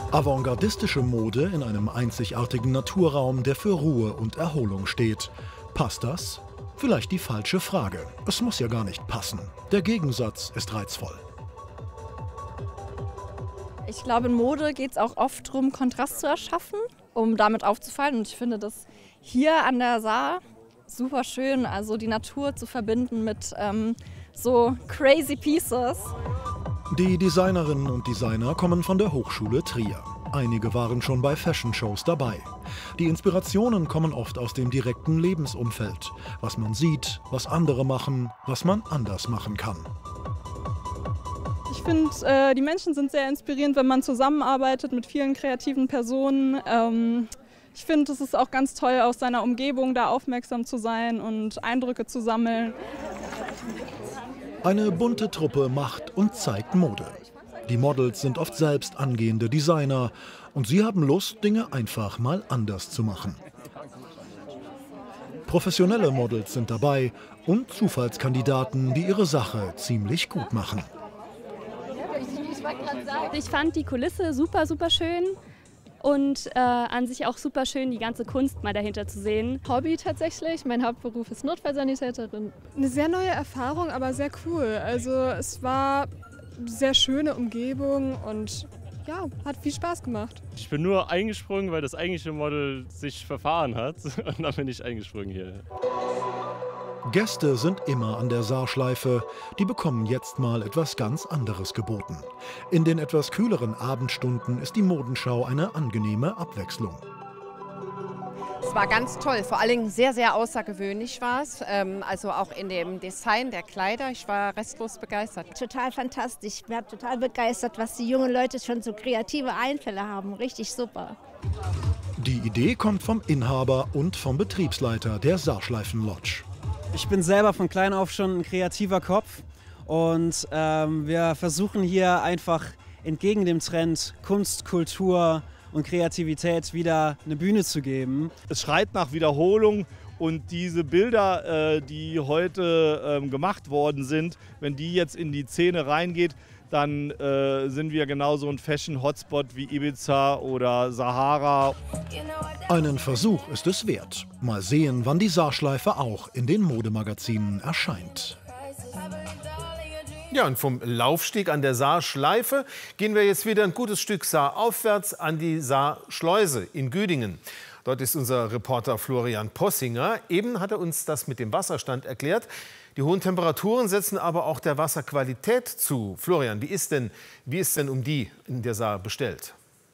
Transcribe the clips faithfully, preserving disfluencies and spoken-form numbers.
Avantgardistische Mode in einem einzigartigen Naturraum, der für Ruhe und Erholung steht. Passt das? Vielleicht die falsche Frage. Es muss ja gar nicht passen. Der Gegensatz ist reizvoll. Ich glaube, in Mode geht es auch oft darum, Kontrast zu erschaffen, um damit aufzufallen. Und ich finde das hier an der Saar super schön, also die Natur zu verbinden mit ähm, so crazy pieces. Die Designerinnen und Designer kommen von der Hochschule Trier. Einige waren schon bei Fashion-Shows dabei. Die Inspirationen kommen oft aus dem direkten Lebensumfeld. Was man sieht, was andere machen, was man anders machen kann. Ich finde, äh, die Menschen sind sehr inspirierend, wenn man zusammenarbeitet mit vielen kreativen Personen. Ähm, ich finde, es ist auch ganz toll, aus seiner Umgebung da aufmerksam zu sein und Eindrücke zu sammeln. Eine bunte Truppe macht und zeigt Mode. Die Models sind oft selbst angehende Designer und sie haben Lust, Dinge einfach mal anders zu machen. Professionelle Models sind dabei und Zufallskandidaten, die ihre Sache ziemlich gut machen. Ich fand die Kulisse super, super schön. Und äh, an sich auch super schön, die ganze Kunst mal dahinter zu sehen. Hobby tatsächlich, mein Hauptberuf ist Notfallsanitäterin. Eine sehr neue Erfahrung, aber sehr cool. Also es war eine sehr schöne Umgebung und ja, hat viel Spaß gemacht. Ich bin nur eingesprungen, weil das eigentliche Model sich verfahren hat und dann bin ich eingesprungen hier. Gäste sind immer an der Saarschleife. Die bekommen jetzt mal etwas ganz anderes geboten. In den etwas kühleren Abendstunden ist die Modenschau eine angenehme Abwechslung. Es war ganz toll, vor allen Dingen sehr, sehr außergewöhnlich war es. Ähm, also auch in dem Design der Kleider. Ich war restlos begeistert. Total fantastisch. Ich bin total begeistert, was die jungen Leute schon so kreative Einfälle haben. Richtig super. Die Idee kommt vom Inhaber und vom Betriebsleiter der Saarschleifen Lodge. Ich bin selber von klein auf schon ein kreativer Kopf und ähm, wir versuchen hier einfach entgegen dem Trend Kunst, Kultur und Kreativität wieder eine Bühne zu geben. Es schreit nach Wiederholung und diese Bilder, äh, die heute äh, gemacht worden sind, wenn die jetzt in die Szene reingeht, dann äh, sind wir genauso ein Fashion-Hotspot wie Ibiza oder Sahara. Einen Versuch ist es wert. Mal sehen, wann die Saarschleife auch in den Modemagazinen erscheint. Ja, und vom Laufsteg an der Saarschleife gehen wir jetzt wieder ein gutes Stück Saar aufwärts an die Saarschleuse in Güdingen. Dort ist unser Reporter Florian Possinger. Eben hat er uns das mit dem Wasserstand erklärt. Die hohen Temperaturen setzen aber auch der Wasserqualität zu. Florian, wie ist denn, wie ist denn um die in der Saar bestellt?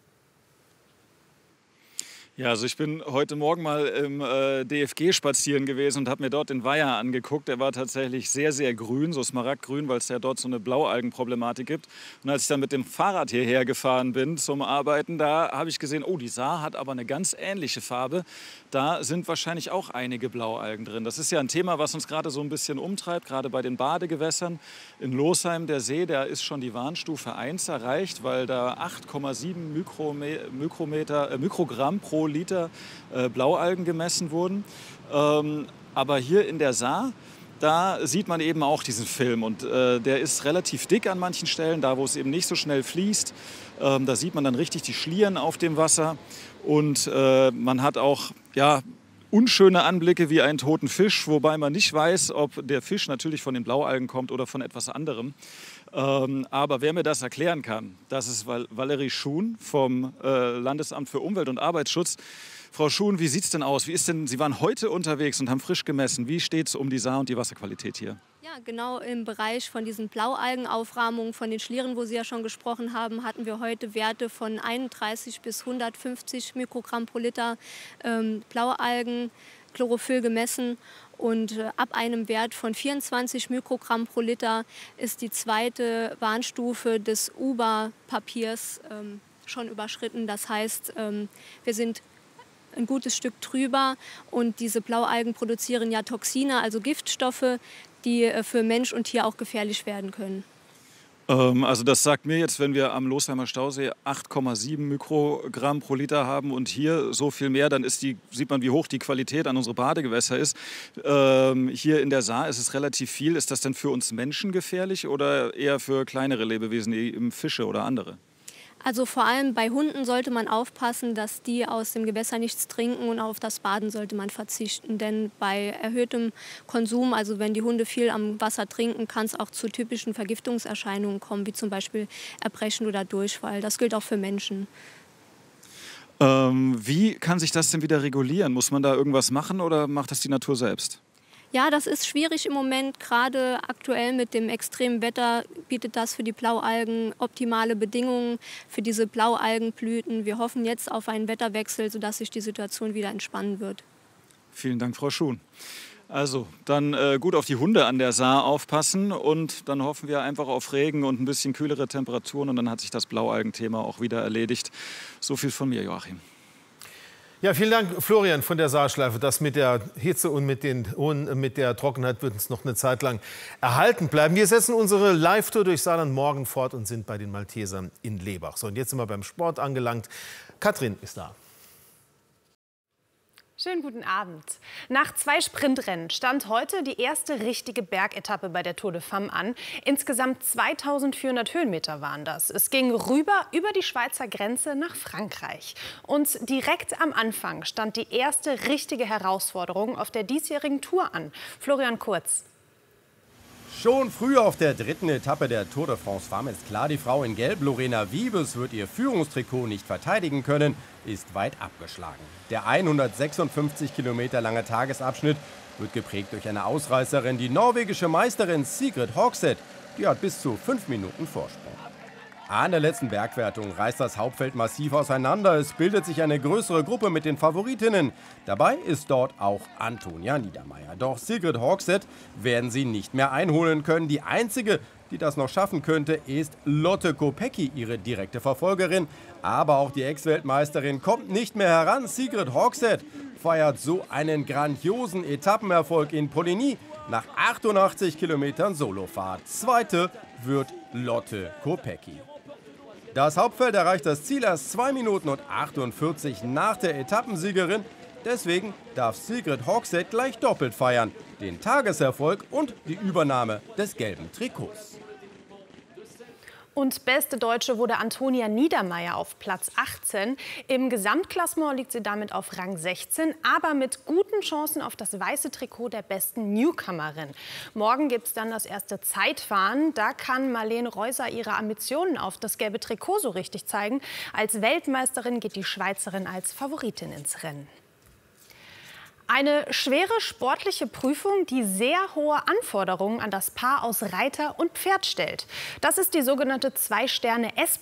Ja, also ich bin heute Morgen mal im äh, D F G spazieren gewesen und habe mir dort den Weiher angeguckt. Der war tatsächlich sehr, sehr grün, so smaragdgrün, weil es ja dort so eine Blaualgenproblematik gibt. Und als ich dann mit dem Fahrrad hierher gefahren bin zum Arbeiten, da habe ich gesehen, oh, die Saar hat aber eine ganz ähnliche Farbe. Da sind wahrscheinlich auch einige Blaualgen drin. Das ist ja ein Thema, was uns gerade so ein bisschen umtreibt, gerade bei den Badegewässern. In Losheim, der See, da ist schon die Warnstufe eins erreicht, weil da acht Komma sieben Mikrometer, äh, Mikrogramm pro Liter äh, Blaualgen gemessen wurden. Ähm, aber hier in der Saar, da sieht man eben auch diesen Film. Und äh, der ist relativ dick an manchen Stellen, da wo es eben nicht so schnell fließt. Ähm, da sieht man dann richtig die Schlieren auf dem Wasser. Und äh, man hat auch ja, unschöne Anblicke wie einen toten Fisch, wobei man nicht weiß, ob der Fisch natürlich von den Blaualgen kommt oder von etwas anderem. Ähm, aber wer mir das erklären kann, das ist Val Valerie Schuhn vom äh, Landesamt für Umwelt und Arbeitsschutz. Frau Schuhn, wie sieht es denn aus? Wie ist denn, Sie waren heute unterwegs und haben frisch gemessen. Wie steht es um die Saar und die Wasserqualität hier? Ja, genau im Bereich von diesen Blaualgenaufrahmungen, von den Schlieren, wo Sie ja schon gesprochen haben, hatten wir heute Werte von einunddreißig bis hundertfünfzig Mikrogramm pro Liter ähm, Blaualgen, Chlorophyll gemessen. Und äh, ab einem Wert von vierundzwanzig Mikrogramm pro Liter ist die zweite Warnstufe des U B A-Papiers ähm, schon überschritten. Das heißt, ähm, wir sind ein gutes Stück drüber und diese Blaualgen produzieren ja Toxine, also Giftstoffe, die äh, für Mensch und Tier auch gefährlich werden können. Ähm, also das sagt mir jetzt, wenn wir am Losheimer Stausee acht Komma sieben Mikrogramm pro Liter haben und hier so viel mehr, dann ist die, sieht man, wie hoch die Qualität an unsere Badegewässer ist. Ähm, hier in der Saar ist es relativ viel. Ist das denn für uns Menschen gefährlich oder eher für kleinere Lebewesen, wie eben Fische oder andere? Also vor allem bei Hunden sollte man aufpassen, dass die aus dem Gewässer nichts trinken, und auf das Baden sollte man verzichten. Denn bei erhöhtem Konsum, also wenn die Hunde viel am Wasser trinken, kann es auch zu typischen Vergiftungserscheinungen kommen, wie zum Beispiel Erbrechen oder Durchfall. Das gilt auch für Menschen. Ähm, wie kann sich das denn wieder regulieren? Muss man da irgendwas machen oder macht das die Natur selbst? Ja, das ist schwierig im Moment. Gerade aktuell mit dem extremen Wetter bietet das für die Blaualgen optimale Bedingungen für diese Blaualgenblüten. Wir hoffen jetzt auf einen Wetterwechsel, sodass sich die Situation wieder entspannen wird. Vielen Dank, Frau Schuhn. Also, dann äh, gut auf die Hunde an der Saar aufpassen und dann hoffen wir einfach auf Regen und ein bisschen kühlere Temperaturen und dann hat sich das Blaualgenthema auch wieder erledigt. So viel von mir, Joachim. Ja, vielen Dank, Florian von der Saarschleife. Das mit der Hitze und mit, den, und mit der Trockenheit wird uns noch eine Zeit lang erhalten bleiben. Wir setzen unsere Live-Tour durch Saarland morgen fort und sind bei den Maltesern in Lebach. So, und jetzt sind wir beim Sport angelangt. Katrin ist da. Schönen guten Abend. Nach zwei Sprintrennen stand heute die erste richtige Bergetappe bei der Tour de Femme an. Insgesamt zweitausendvierhundert Höhenmeter waren das. Es ging rüber über die Schweizer Grenze nach Frankreich. Und direkt am Anfang stand die erste richtige Herausforderung auf der diesjährigen Tour an. Florian Kurz. Schon früh auf der dritten Etappe der Tour de France Femme ist klar, die Frau in Gelb, Lorena Wiebes, wird ihr Führungstrikot nicht verteidigen können, ist weit abgeschlagen. Der hundertsechsundfünfzig Kilometer lange Tagesabschnitt wird geprägt durch eine Ausreißerin, die norwegische Meisterin Sigrid Hogseth. Die hat bis zu fünf Minuten Vorsprung. An der letzten Bergwertung reißt das Hauptfeld massiv auseinander. Es bildet sich eine größere Gruppe mit den Favoritinnen. Dabei ist dort auch Antonia Niedermeier. Doch Sigrid Hogseth werden sie nicht mehr einholen können. Die einzige, die das noch schaffen könnte, ist Lotte Kopecky, ihre direkte Verfolgerin. Aber auch die Ex-Weltmeisterin kommt nicht mehr heran. Sigrid Hogseth feiert so einen grandiosen Etappenerfolg in Poligny nach achtundachtzig Kilometern Solofahrt. Zweite wird Lotte Kopecky. Das Hauptfeld erreicht das Ziel erst zwei Minuten und achtundvierzig nach der Etappensiegerin. Deswegen darf Sigrid Hogseth gleich doppelt feiern. Den Tageserfolg und die Übernahme des gelben Trikots. Und beste Deutsche wurde Antonia Niedermeier auf Platz achtzehn. Im Gesamtklassement liegt sie damit auf Rang sechzehn, aber mit guten Chancen auf das weiße Trikot der besten Newcomerin. Morgen gibt es dann das erste Zeitfahren. Da kann Marlene Reuser ihre Ambitionen auf das gelbe Trikot so richtig zeigen. Als Weltmeisterin geht die Schweizerin als Favoritin ins Rennen. Eine schwere sportliche Prüfung, die sehr hohe Anforderungen an das Paar aus Reiter und Pferd stellt. Das ist die sogenannte Zwei-Sterne-S